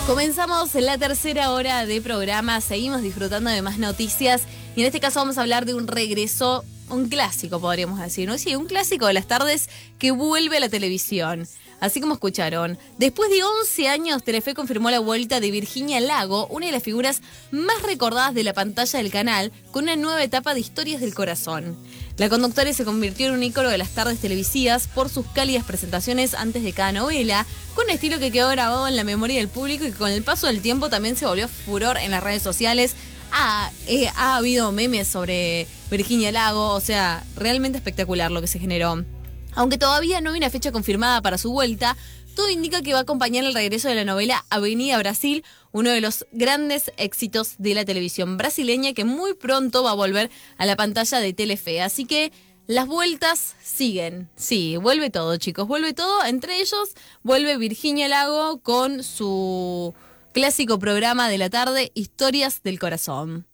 Comenzamos la tercera hora de programa, seguimos disfrutando de más noticias y en este caso vamos a hablar de un regreso, un clásico podríamos decir, ¿no? Sí, un clásico de las tardes que vuelve a la televisión. Así como escucharon, después de 11 años, Telefe confirmó la vuelta de Virginia Lago, una de las figuras más recordadas de la pantalla del canal, con una nueva etapa de Historias del Corazón. La conductora se convirtió en un ícono de las tardes televisivas por sus cálidas presentaciones antes de cada novela, con un estilo que quedó grabado en la memoria del público y que con el paso del tiempo también se volvió furor en las redes sociales. Ha habido memes sobre Virginia Lago, o sea, realmente espectacular lo que se generó. Aunque todavía no hay una fecha confirmada para su vuelta, todo indica que va a acompañar el regreso de la novela Avenida Brasil, uno de los grandes éxitos de la televisión brasileña que muy pronto va a volver a la pantalla de Telefe. Así que las vueltas siguen. Sí, vuelve todo, chicos, vuelve todo. Entre ellos vuelve Virginia Lago con su clásico programa de la tarde, Historias del Corazón.